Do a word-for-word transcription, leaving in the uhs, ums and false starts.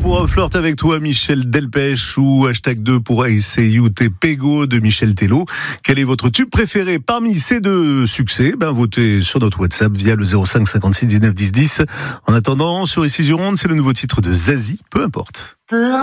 pour Flirt avec toi, Michel Delpech, ou hashtag deux pour I C U T Pego de Michel Tello. Quel est votre tube préféré parmi ces deux succès? Ben, votez sur notre WhatsApp via le zéro cinq cinquante-six dix-neuf dix dix. En attendant, sur Ici Gironde, c'est le nouveau titre de Zazie, peu importe. Peu